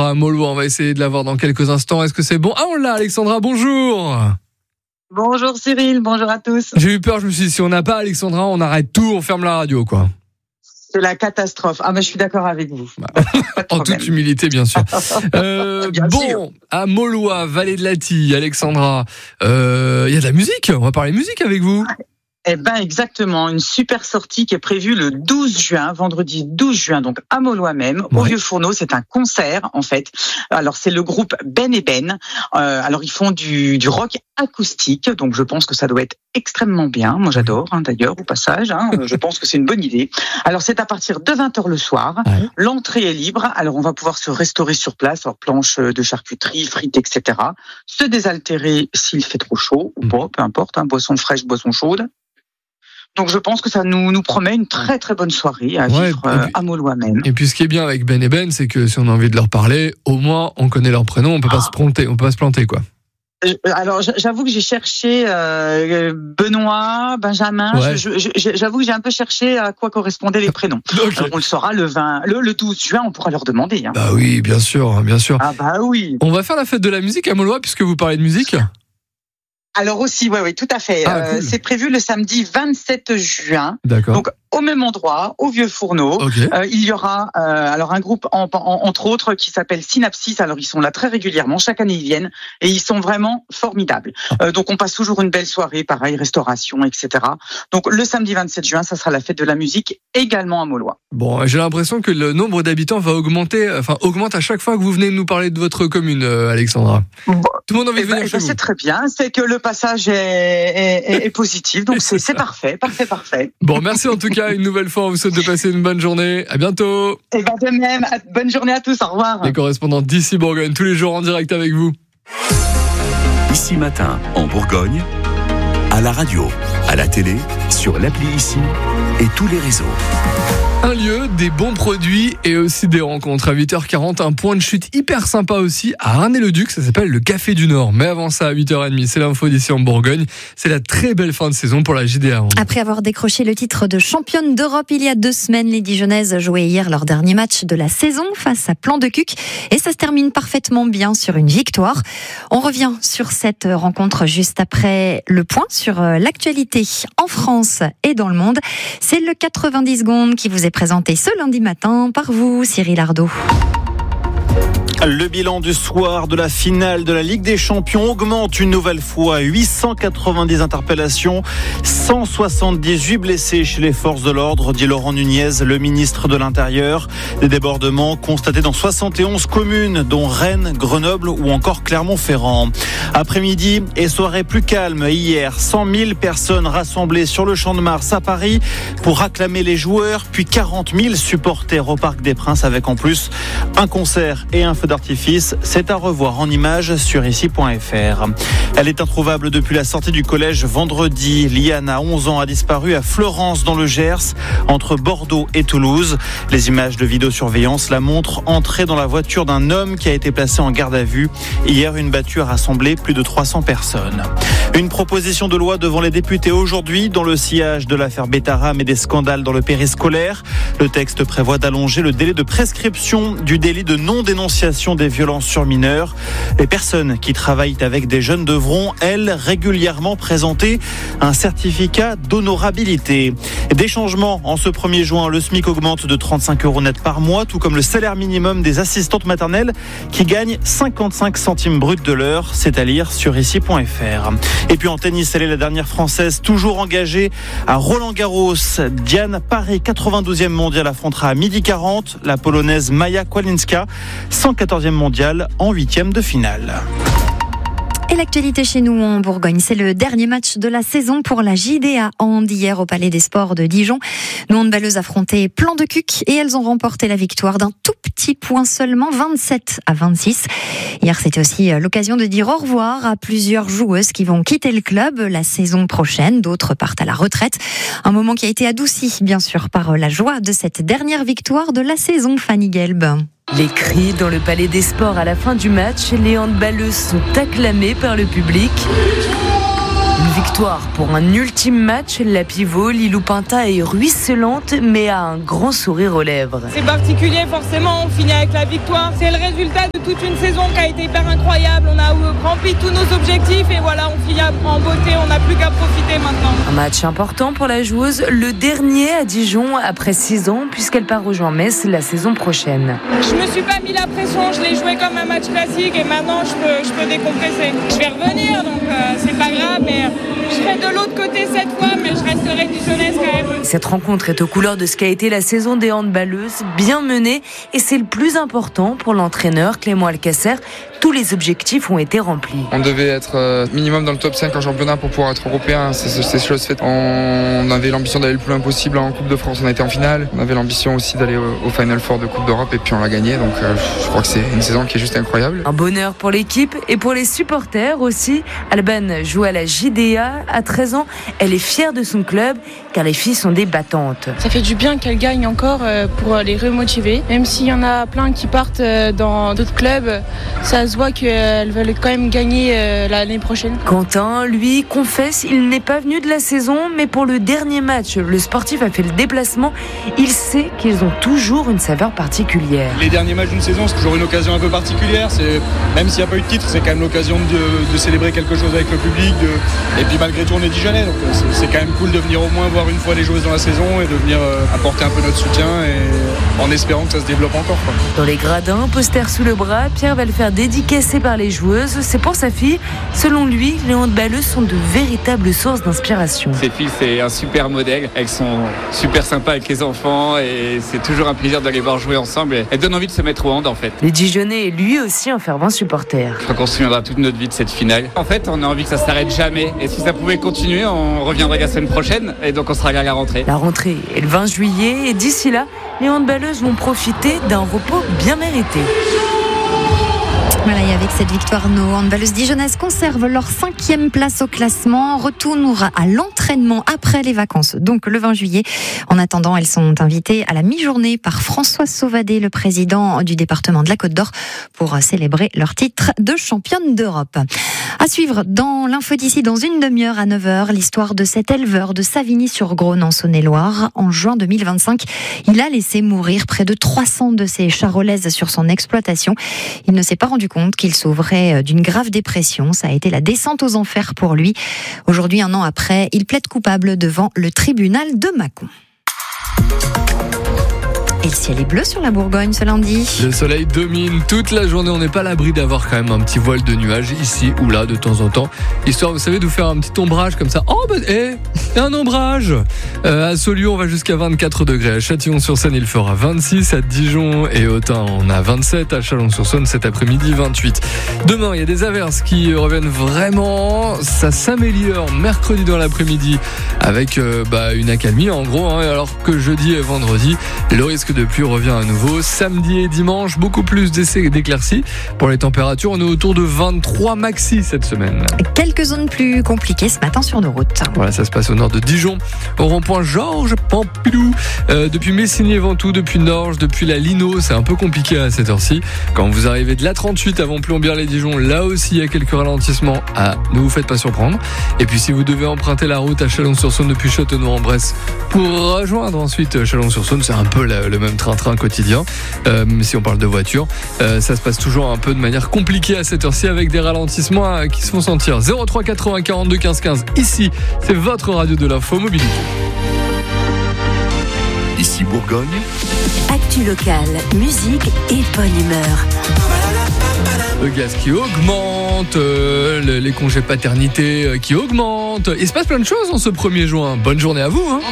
Alexandra à Maulois. On va essayer de la voir dans quelques instants. Est-ce que c'est bon? Ah, on l'a, Alexandra, bonjour. Bonjour Cyril, bonjour à tous. J'ai eu peur, je me suis dit, si on n'a pas Alexandra, on arrête tout, on ferme la radio, quoi. C'est la catastrophe. Ah, mais je suis d'accord avec vous. En toute humilité, bien sûr. Bien sûr. À Maulois, Vallée de Latille, Alexandra, il y a de la musique. On va parler musique avec vous. Eh ben, exactement. Une super sortie qui est prévue le 12 juin, vendredi 12 juin, donc à Maulois même, au Vieux Fourneau. C'est un concert, en fait. Alors, c'est le groupe Ben et Ben. Alors, ils font du rock acoustique. Donc, je pense que ça doit être extrêmement bien. Moi, j'adore, d'ailleurs, au passage. Je pense que c'est une bonne idée. Alors, c'est à partir de 20h le soir. Ouais. L'entrée est libre. Alors, on va pouvoir se restaurer sur place. Alors, planches de charcuterie, frites, etc. Se désaltérer s'il fait trop chaud ou pas, peu importe. Boisson fraîche, boisson chaude. Donc je pense que ça nous promet une très très bonne soirée à vivre à Maulois même. Et puis ce qui est bien avec Ben et Ben, c'est que si on a envie de leur parler, au moins on connaît leur prénom, on peut pas se planter quoi. Alors j'avoue que j'ai cherché Benoît, Benjamin. Ouais. J'avoue que j'ai un peu cherché à quoi correspondaient les prénoms. Okay. Alors, on le saura le 12 juin, on pourra leur demander. Bah oui, bien sûr. Ah bah oui. On va faire la fête de la musique à Maulois puisque vous parlez de musique. Alors aussi, oui, tout à fait. Cool. C'est prévu le samedi 27 juin. D'accord. Donc au même endroit, au Vieux Fourneau. Okay. Il y aura alors un groupe entre autres qui s'appelle Synapsis. Alors ils sont là très régulièrement, chaque année ils viennent et ils sont vraiment formidables. Donc on passe toujours une belle soirée, pareil, restauration, etc. Donc le samedi 27 juin, ça sera la fête de la musique également à Maulois. Bon, j'ai l'impression que le nombre d'habitants va augmente à chaque fois que vous venez nous parler de votre commune, Alexandra. Bon, tout le monde a envie de venir chez vous. C'est très bien, c'est que le passage est positif, donc c'est parfait. Bon, merci en tout cas une nouvelle fois, on vous souhaite de passer une bonne journée. À bientôt. Et bien de même, bonne journée à tous, au revoir. Les correspondants d'ici Bourgogne, tous les jours en direct avec vous. Ici Matin, en Bourgogne, à la radio, à la télé, sur l'appli Ici et tous les réseaux. Un lieu, des bons produits et aussi des rencontres. À 8h40, un point de chute hyper sympa aussi à Arnay-le-Duc, ça s'appelle le Café du Nord. Mais avant ça, à 8h30, c'est l'info d'ici en Bourgogne. C'est la très belle fin de saison pour la JDA. Après avoir décroché le titre de championne d'Europe il y a 2 semaines, les Dijonnaises jouaient hier leur dernier match de la saison face à Plan de Cuc. Et ça se termine parfaitement bien sur une victoire. On revient sur cette rencontre juste après le point sur l'actualité en France et dans le monde. C'est le 90 secondes qui vous est présenté ce lundi matin par vous, Cyril Ardo. Le bilan du soir de la finale de la Ligue des Champions augmente une nouvelle fois. 890 interpellations, 178 blessés chez les forces de l'ordre, dit Laurent Nunez, le ministre de l'Intérieur. Des débordements constatés dans 71 communes, dont Rennes, Grenoble ou encore Clermont-Ferrand. Après-midi et soirée plus calme hier, 100 000 personnes rassemblées sur le Champ de Mars à Paris pour acclamer les joueurs, puis 40 000 supporters au Parc des Princes avec en plus un concert et un feu d'artifice. C'est à revoir en images sur ici.fr. Elle est introuvable depuis la sortie du collège vendredi. Liana, 11 ans, a disparu à Fleurance dans le Gers, entre Bordeaux et Toulouse. Les images de vidéosurveillance la montrent entrer dans la voiture d'un homme qui a été placé en garde à vue. Hier, une battue a rassemblé plus de 300 personnes. Une proposition de loi devant les députés aujourd'hui dans le sillage de l'affaire Bétaram et des scandales dans le périscolaire. Le texte prévoit d'allonger le délai de prescription du délit de non-dénonciation des violences sur mineurs. Les personnes qui travaillent avec des jeunes devront, elles, régulièrement présenter un certificat d'honorabilité. Des changements en ce 1er juin. Le SMIC augmente de 35 € net par mois, tout comme le salaire minimum des assistantes maternelles qui gagnent 55 centimes bruts de l'heure. C'est à lire sur ici.fr. Et puis en tennis, elle est la dernière française toujours engagée à Roland-Garros. Diane Paré, 92e mondiale, affrontera à 12h40 la polonaise Maja Kwalinska, 114e mondiale en 8e de finale. Et l'actualité chez nous en Bourgogne, c'est le dernier match de la saison pour la JDA hand hier au Palais des Sports de Dijon. Nos handballeuses affrontaient Plan de Cuc et elles ont remporté la victoire d'un tout petit point seulement, 27-26. Hier, c'était aussi l'occasion de dire au revoir à plusieurs joueuses qui vont quitter le club la saison prochaine. D'autres partent à la retraite. Un moment qui a été adouci, bien sûr, par la joie de cette dernière victoire de la saison, Fanny Gelb. Les cris dans le Palais des Sports à la fin du match, les handballeuses sont acclamées par le public. Une victoire pour un ultime match. La pivot Lilou Pinta est ruisselante mais a un grand sourire aux lèvres. C'est particulier forcément, on finit avec la victoire. C'est le résultat de toute une saison qui a été hyper incroyable. On a rempli tous nos objectifs et voilà, on finit en beauté, on n'a plus qu'à profiter maintenant. Un match important pour la joueuse, le dernier à Dijon après 6 ans puisqu'elle part rejoindre Metz la saison prochaine. Je me suis pas mis la pression, je l'ai joué comme un match classique et maintenant je peux décompresser. Je vais revenir donc c'est pas grave, mais je serai de l'autre côté cette fois, mais je resterai dijonnaise quand même. Cette rencontre est aux couleurs de ce qu'a été la saison des handballeuses, bien menée, et c'est le plus important pour l'entraîneur Clément Alcacer. Tous les objectifs ont été remplis. On devait être minimum dans le top 5 en championnat pour pouvoir être européen, c'est chose faite. On avait l'ambition d'aller le plus loin possible en Coupe de France, on a été en finale. On avait l'ambition aussi d'aller au Final Four de Coupe d'Europe et puis on l'a gagné, donc je crois que c'est une saison qui est juste incroyable. Un bonheur pour l'équipe et pour les supporters aussi. Alban joue à la JDA, à 13 ans, elle est fière de son club car les filles sont des battantes. Ça fait du bien qu'elles gagnent encore pour les remotiver, même s'il y en a plein qui partent dans d'autres clubs, ça se voit qu'elles veulent quand même gagner l'année prochaine. Quentin, lui, confesse, il n'est pas venu de la saison, mais pour le dernier match, le sportif a fait le déplacement. Il sait qu'ils ont toujours une saveur particulière. Les derniers matchs d'une saison, c'est toujours une occasion un peu particulière. Même s'il n'y a pas eu de titre, c'est quand même l'occasion de célébrer quelque chose avec le public. Et puis malgré tout, on est Dijonnais, donc c'est quand même cool de venir au moins voir une fois les joueuses dans la saison et de venir apporter un peu notre soutien et en espérant que ça se développe encore. Dans les gradins, poster sous le bras, Pierre va le faire dédicacer par les joueuses. C'est pour sa fille. Selon lui, les handballeuses sont de véritables sources d'inspiration. Ses filles, c'est un super modèle. Elles sont super sympas avec les enfants et c'est toujours un plaisir de les voir jouer ensemble. Elles donnent envie de se mettre au hand en fait. Le Dijonnais est lui aussi un fervent supporter. Je crois qu'on se souviendra toute notre vie de cette finale. En fait, on a envie que ça s'arrête jamais. Et si ça pouvait continuer, on reviendrait la semaine prochaine et donc on sera à la rentrée. La rentrée est le 20 juillet et d'ici là, les handballeuses vont profiter d'un repos bien mérité. Voilà, et avec cette victoire, nos handballeuses dijonnaises conservent leur 5e place au classement, retournent à l'entraînement après les vacances, donc le 20 juillet. En attendant, elles sont invitées à la mi-journée par François Sauvadet, le président du département de la Côte d'Or, pour célébrer leur titre de championne d'Europe. À suivre dans l'info d'ici dans une demi-heure à 9h, l'histoire de cet éleveur de Savigny-sur-Grosne en Saône-et-Loire. En juin 2025, il a laissé mourir près de 300 de ses charolaises sur son exploitation. Il ne s'est pas rendu compte qu'il souffrait d'une grave dépression. Ça a été la descente aux enfers pour lui. Aujourd'hui, 1 an après, il plaide coupable devant le tribunal de Mâcon. Et le ciel est bleu sur la Bourgogne ce lundi. Le soleil domine toute la journée. On n'est pas à l'abri d'avoir quand même un petit voile de nuages ici ou là de temps en temps. Histoire, vous savez, de vous faire un petit ombrage comme ça. Oh, un ombrage. À Saulieu, on va jusqu'à 24 degrés. À Châtillon-sur-Saône, il fera 26. À Dijon et Autun, on a 27. À Chalon-sur-Saône, cet après-midi, 28. Demain, il y a des averses qui reviennent vraiment. Ça s'améliore mercredi dans l'après-midi avec une accalmie en gros. Alors que jeudi et vendredi, le risque de pluie revient à nouveau. Samedi et dimanche, beaucoup plus d'éclaircies. Pour les températures, on est autour de 23 maxi cette semaine. Quelques zones plus compliquées ce matin sur nos routes. Voilà, ça se passe au nord de Dijon, au rond-point Georges Pompidou, depuis Messigny-Ventoux, depuis Norges, depuis la Lino, c'est un peu compliqué à cette heure-ci. Quand vous arrivez de la 38 avant Plombières-les-Dijon, là aussi il y a quelques ralentissements. Ne vous faites pas surprendre. Et puis si vous devez emprunter la route à Chalon-sur-Saône depuis Châtenois-en-Bresse pour rejoindre ensuite Chalon-sur-Saône, c'est un peu le même train-train quotidien. Si on parle de voiture, ça se passe toujours un peu de manière compliquée à cette heure-ci avec des ralentissements qui se font sentir. 03 80 42 15 15. Ici, c'est votre radio de l'info mobilité. Ici Bourgogne. Actu locale, musique et bonne humeur. Le gaz qui augmente, les congés paternité qui augmentent. Il se passe plein de choses en ce 1er juin. Bonne journée à vous.